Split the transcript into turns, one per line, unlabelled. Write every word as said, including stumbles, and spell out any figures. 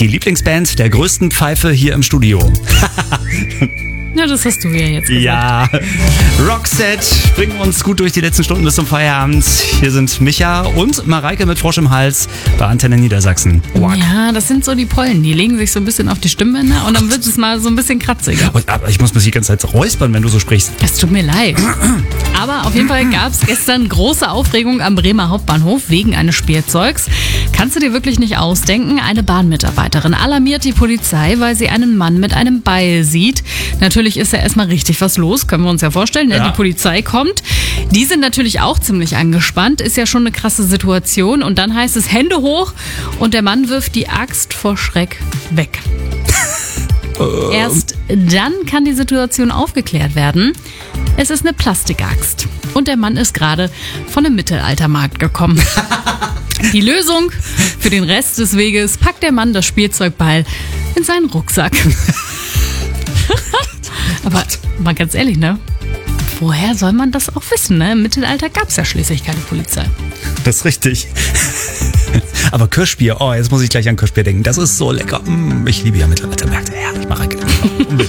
Die Lieblingsband der größten Pfeife hier im Studio.
Ja, das hast du ja jetzt gesagt.
Ja, Roxette bringen uns gut durch die letzten Stunden bis zum Feierabend. Hier sind Micha und Mareike mit Frosch im Hals bei Antenne Niedersachsen. Wack.
Ja, das sind so die Pollen. Die legen sich so ein bisschen auf die Stimmbänder und dann wird es mal so ein bisschen kratziger.
Und, aber ich muss mich die ganze Zeit räuspern, wenn du so sprichst.
Es tut mir leid. Aber auf jeden Fall gab es gestern große Aufregung am Bremer Hauptbahnhof wegen eines Spielzeugs. Kannst du dir wirklich nicht ausdenken? Eine Bahnmitarbeiterin alarmiert die Polizei, weil sie einen Mann mit einem Beil sieht. Natürlich ist ja erstmal richtig was los, können wir uns ja vorstellen. Ne?
Ja.
Die Polizei kommt. Die sind natürlich auch ziemlich angespannt. Ist ja schon eine krasse Situation. Und dann heißt es Hände hoch und der Mann wirft die Axt vor Schreck weg. Erst dann kann die Situation aufgeklärt werden. Es ist eine Plastikaxt. Und der Mann ist gerade von einem Mittelaltermarkt gekommen. Die Lösung für den Rest des Weges: packt der Mann das Spielzeugbeil in seinen Rucksack. Aber mal ganz ehrlich, ne? Woher soll man das auch wissen, ne? Im Mittelalter gab es ja schließlich keine Polizei.
Das ist richtig. Aber Kirschbier, oh, jetzt muss ich gleich an Kirschbier denken. Das ist so lecker. Ich liebe ja Mittelaltermärkte. Ja, ich mache